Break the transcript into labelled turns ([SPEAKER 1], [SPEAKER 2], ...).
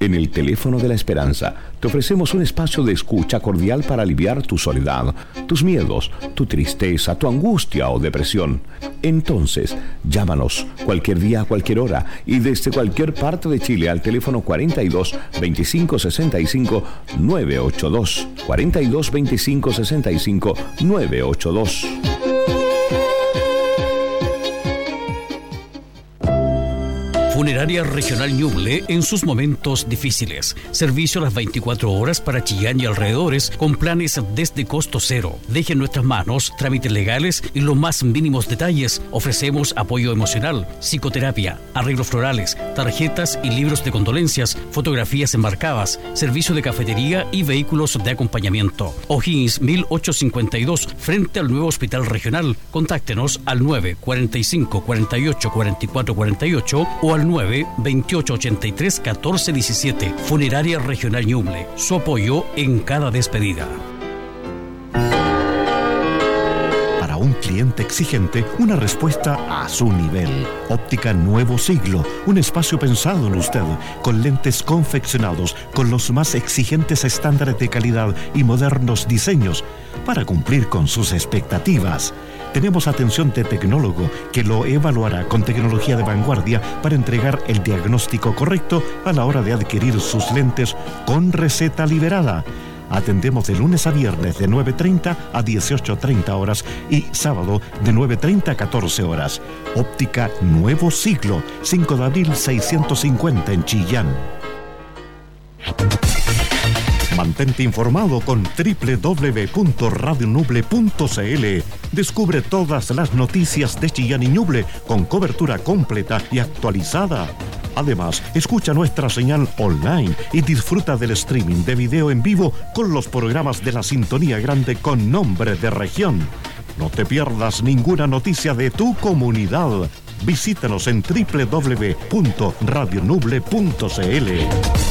[SPEAKER 1] En el Teléfono de la Esperanza te ofrecemos un espacio de escucha cordial para aliviar tu soledad, tus miedos, tu tristeza, tu angustia o depresión. Entonces, llámanos cualquier día, a cualquier hora y desde cualquier parte de Chile al teléfono 42 25 65 982. 42 25 65 982.
[SPEAKER 2] Funeraria Regional Ñuble en sus momentos difíciles. Servicio a las 24 horas para Chillán y alrededores con planes desde costo cero. Deje en nuestras manos trámites legales y los más mínimos detalles. Ofrecemos apoyo emocional, psicoterapia, arreglos florales, tarjetas y libros de condolencias, fotografías enmarcadas, servicio de cafetería y vehículos de acompañamiento. O'Higgins 1852 frente al nuevo Hospital Regional. Contáctenos al 945 48 44 48 o al 928831417. Funeraria Regional Ñuble. Su apoyo en cada despedida.
[SPEAKER 3] Para un cliente exigente, una respuesta a su nivel. Óptica Nuevo Siglo. Un espacio pensado en usted, con lentes confeccionados con los más exigentes estándares de calidad y modernos diseños para cumplir con sus expectativas. Tenemos atención de tecnólogo que lo evaluará con tecnología de vanguardia para entregar el diagnóstico correcto a la hora de adquirir sus lentes con receta liberada. Atendemos de lunes a viernes de 9:30 a 18:30 horas y sábado de 9:30 a 14 horas. Óptica Nuevo Siglo, 5 de abril 650 en Chillán. Mantente informado con www.radionuble.cl. Descubre todas las noticias de Chillán y Ñuble con cobertura completa y actualizada. Además, escucha nuestra señal online y disfruta del streaming de video en vivo con los programas de la Sintonía Grande con nombre de región. No te pierdas ninguna noticia de tu comunidad. Visítanos en www.radionuble.cl.